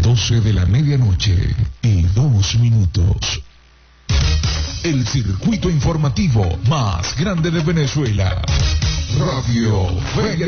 12 de la medianoche y 2 minutos. El circuito informativo más grande de Venezuela. Radio Fe y